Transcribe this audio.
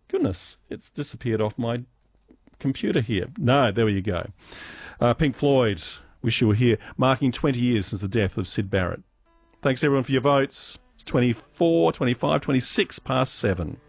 Goodness, it's disappeared off my computer here. No, there you go. Pink Floyd, Wish You Were Here, marking 20 years since the death of Syd Barrett. Thanks, everyone, for your votes. It's 24, 25, 26 past 7.